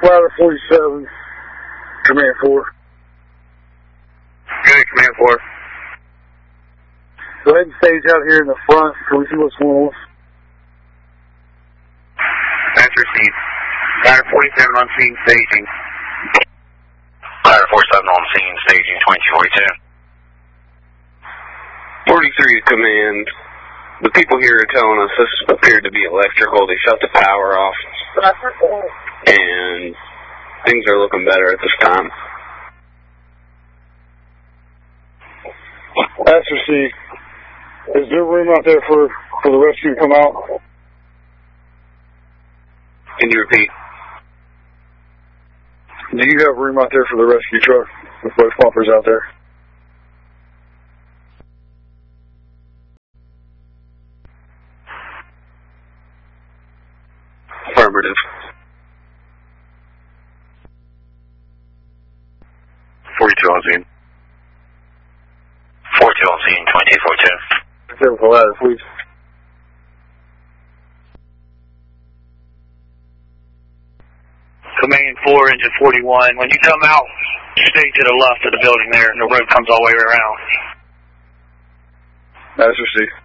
Ladder 47, Command 4. Good, Command 4. Go ahead and stage out here in the front. Can we see what's going on? That's received. Ladder 47 on scene, staging. Ladder 47 on scene, staging 2242. 43 Command. The people here are telling us this appeared to be electrical. They shut the power off. And things are looking better at this time. That's received. Is there room out there for the rescue to come out? Can you repeat? Do you have room out there for the rescue truck with both pumpers out there? Affirmative. 42 on scene. 42 on scene, 2242. There with the ladder, please. Command 4, engine 41. When you come out, stay to the left of the building there, and the road comes all the way around. That's received.